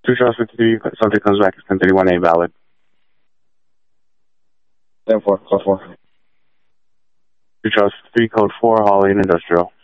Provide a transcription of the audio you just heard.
2 Charles 53, subject comes back, it's 1031A valid. 10-4, code 4. 2 Charles 53, code 4, Holiday and Industrial.